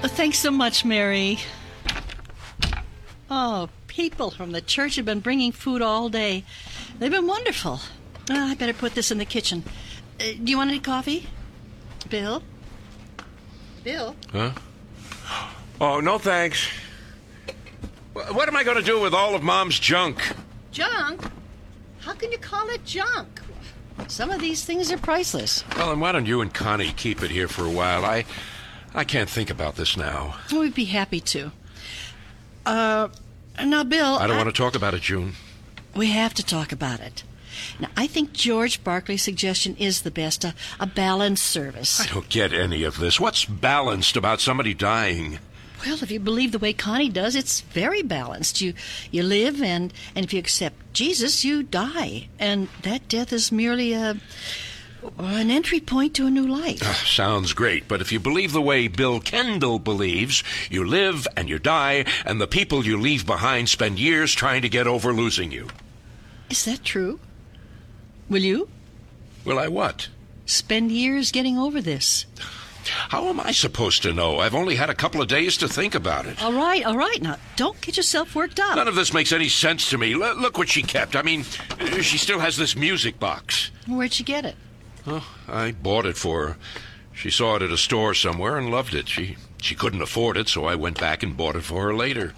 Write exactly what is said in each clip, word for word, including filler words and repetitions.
Thanks so much, Mary. Oh, people from the church have been bringing food all day. They've been wonderful. Oh, I better put this in the kitchen. Uh, do you want any coffee? Bill? Bill? Huh? Oh, no thanks. What am I going to do with all of Mom's junk? Junk? How can you call it junk? Some of these things are priceless. Well, then why don't you and Connie keep it here for a while? I I can't think about this now. We'd be happy to. Uh, now, Bill... I don't I... want to talk about it, June. We have to talk about it. Now, I think George Barclay's suggestion is the best, a, a balanced service. I don't get any of this. What's balanced about somebody dying? Well, if you believe the way Connie does, it's very balanced. You you live, and, and if you accept Jesus, you die. And that death is merely a an entry point to a new life. Uh, sounds great, but if you believe the way Bill Kendall believes, you live and you die, and the people you leave behind spend years trying to get over losing you. Is that true? Will you? Will I what? Spend years getting over this. How am I supposed to know? I've only had a couple of days to think about it. All right, all right. Now, don't get yourself worked up. None of this makes any sense to me. L- look what she kept. I mean, uh, she still has this music box. Where'd she get it? Oh, I bought it for her. She saw it at a store somewhere and loved it. She she couldn't afford it, so I went back and bought it for her later.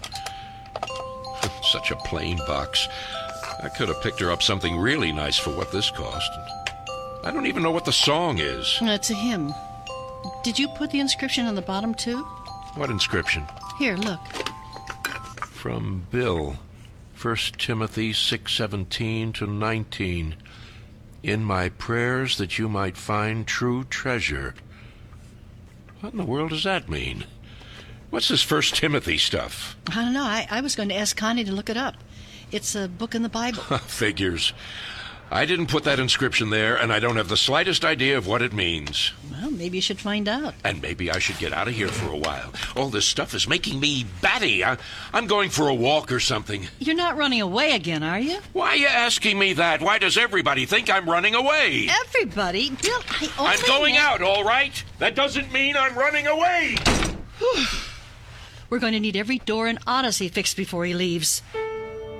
Such a plain box. I could have picked her up something really nice for what this cost. I don't even know what the song is. It's a hymn. Did you put the inscription on the bottom, too? What inscription? Here, look. From Bill. First Timothy six seventeen to nineteen. In my prayers that you might find true treasure. What in the world does that mean? What's this First Timothy stuff? I don't know. I, I was going to ask Connie to look it up. It's a book in the Bible. Figures. I didn't put that inscription there, and I don't have the slightest idea of what it means. Well, maybe you should find out. And maybe I should get out of here for a while. All this stuff is making me batty. I, I'm going for a walk or something. You're not running away again, are you? Why are you asking me that? Why does everybody think I'm running away? Everybody? Bill, I only I'm going know... out, all right? That doesn't mean I'm running away. We're going to need every door in Odyssey fixed before he leaves.